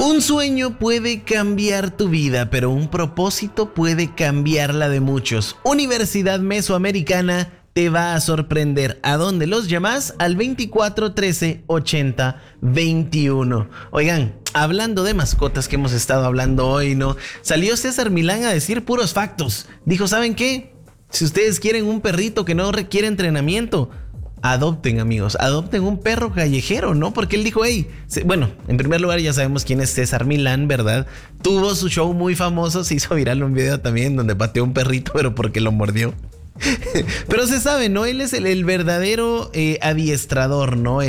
Un sueño puede cambiar tu vida, pero un propósito puede cambiar la de muchos. Universidad Mesoamericana te va a sorprender. ¿A dónde los llamas? Al 24 13 80 21. Oigan, hablando de mascotas que hemos estado hablando hoy, ¿no? Salió César Milán a decir puros factos. Dijo, ¿saben qué? Si ustedes quieren un perrito que no requiere entrenamiento, adopten, amigos, adopten un perro callejero, ¿no? Porque él dijo, bueno, en primer lugar ya sabemos quién es César Milán, ¿verdad? Tuvo su show muy famoso, se hizo viral un video también donde pateó un perrito, pero porque lo mordió. Pero se sabe, ¿no? Él es el verdadero adiestrador, ¿no?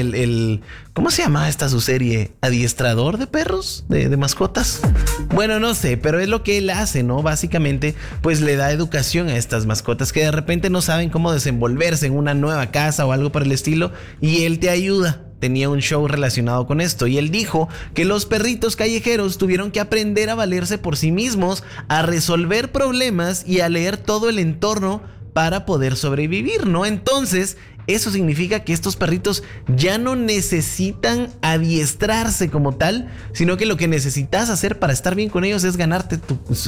¿Cómo se llama esta su serie? ¿Adiestrador de perros? ¿De mascotas? Bueno, no sé, pero es lo que él hace, ¿no? Básicamente, pues le da educación a estas mascotas que de repente no saben cómo desenvolverse en una nueva casa o algo por el estilo, y él te ayuda. Tenía un show relacionado con esto y él dijo que los perritos callejeros tuvieron que aprender a valerse por sí mismos, a resolver problemas y a leer todo el entorno para poder sobrevivir, ¿no? Entonces, eso significa que estos perritos ya no necesitan adiestrarse como tal, sino que lo que necesitas hacer para estar bien con ellos es ganarte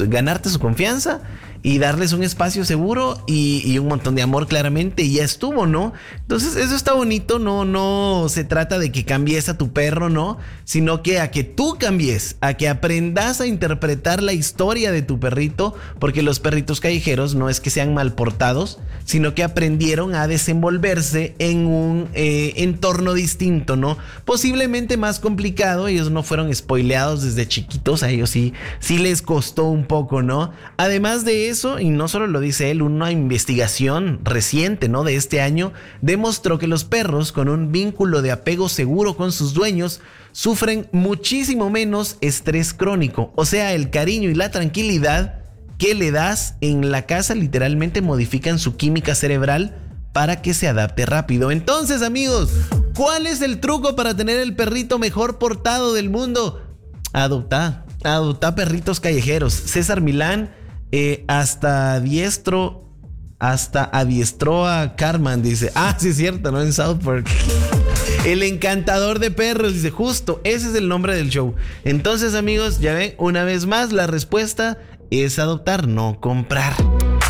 su confianza y darles un espacio seguro y un montón de amor, claramente, y ya estuvo, ¿no? Entonces eso está bonito, no se trata de que cambies a tu perro, ¿no? Sino que a que tú cambies, a que aprendas a interpretar la historia de tu perrito, porque los perritos callejeros no es que sean mal portados, sino que aprendieron a desenvolverse en un entorno distinto, ¿no? Posiblemente más complicado, ellos no fueron spoileados desde chiquitos, a ellos sí les costó un poco, ¿no? Además de eso, y no solo lo dice él, una investigación reciente, ¿no? De este año demostró que los perros con un vínculo de apego seguro con sus dueños sufren muchísimo menos estrés crónico. O sea, el cariño y la tranquilidad que le das en la casa literalmente modifican su química cerebral para que se adapte rápido. Entonces, amigos, ¿cuál es el truco para tener el perrito mejor portado del mundo? Adopta perritos callejeros. César Milán hasta adiestró a Cartman, dice. Sí es cierto, ¿no? En South Park. El encantador de perros, dice, justo, ese es el nombre del show. Entonces, amigos, ya ven, una vez más, la respuesta es adoptar, no comprar.